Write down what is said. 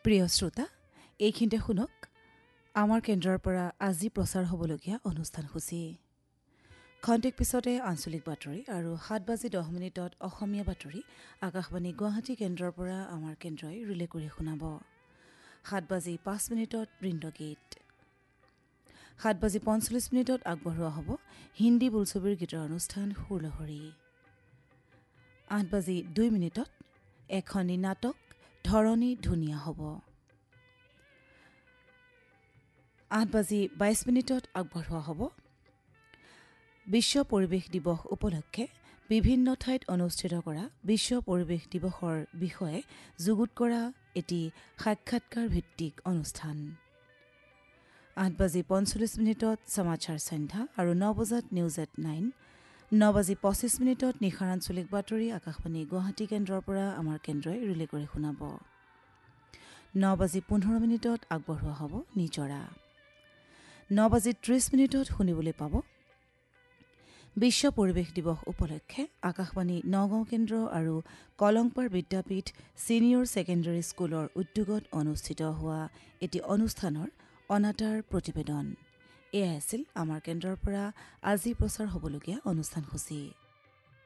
প্ৰিয় শ্ৰোতা, এইখিনিতে শুনক আমাৰ কেন্দ্ৰৰ পৰা আজি প্ৰচাৰ হ'বলগীয়া অনুষ্ঠানসূচী। খন্তেক পিছতে আঞ্চলিক বাতৰি আৰু 7:10 অসমীয়া বাতৰি আকাশবাণী গুৱাহাটী কেন্দ্ৰৰ পৰা আমাৰ কেন্দ্ৰই ৰিলে কৰি শুনাব। 7:05 বৃন্দগীত। 7:45 আগবঢ়োৱা হ'ব হিন্দী বোলছবিৰ গীতৰ অনুষ্ঠান সুৰলহৰী। 8:02 এখনি নাটক ধৰণী ধুনীয়া হ'ব। 8:22 আগবঢ়োৱা হ'ব বিশ্ব পৰিৱেশ দিৱস উপলক্ষে বিভিন্ন ঠাইত অনুষ্ঠিত কৰা বিশ্ব পৰিৱেশ দিৱসৰ বিষয়ে যুগুত কৰা এটি সাক্ষাৎকাৰ ভিত্তিক অনুষ্ঠান। 8:45 সমাচাৰ সন্ধ্যা আৰু 9 নিউজ এট 9। 9:25 নিশাৰ আঞ্চলিক বাতৰি আকাশবাণী গুৱাহাটী কেন্দ্ৰৰ পৰা আমাৰ কেন্দ্ৰই ৰিলে কৰি শুনাব। 9:15 আগবঢ়োৱা হ'ব নিজৰা। 9:30 শুনিবলৈ পাব বিশ্ব পৰিৱেশ দিৱস উপলক্ষে আকাশবাণী নগাঁও কেন্দ্ৰ আৰু কলংপাৰ বিদ্যাপীঠ ছিনিয়ৰ ছেকেণ্ডেৰী স্কুলৰ উদ্যোগত অনুষ্ঠিত হোৱা এটি অনুষ্ঠানৰ অনাতাঁৰ প্ৰতিবেদন। এয়াই আছিল আমাৰ কেন্দ্ৰৰ পৰা আজি প্ৰচাৰ হ'বলগীয়া অনুষ্ঠানসূচী।